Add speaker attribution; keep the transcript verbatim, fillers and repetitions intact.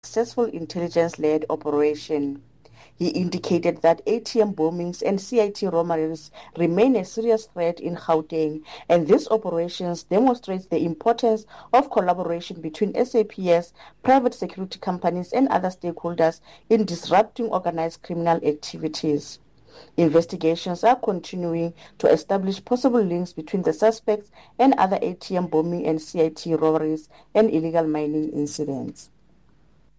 Speaker 1: successful intelligence-led operation. He indicated that A T M bombings and C I T robberies remain a serious threat in Gauteng, and these operations demonstrate the importance of collaboration between S A P S, private security companies, and other stakeholders in disrupting organized criminal activities. Investigations are continuing to establish possible links between the suspects and other A T M bombing and C I T robberies and illegal mining incidents.